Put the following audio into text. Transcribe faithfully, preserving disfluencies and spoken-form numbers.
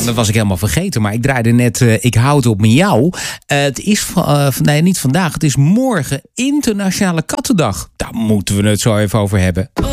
dat was ik helemaal vergeten. Maar ik draaide net uh, Ik houd op miauw. Uh, het is van, uh, nee, niet vandaag. Het is morgen Internationale Kattendag. Daar moeten we het zo even over hebben.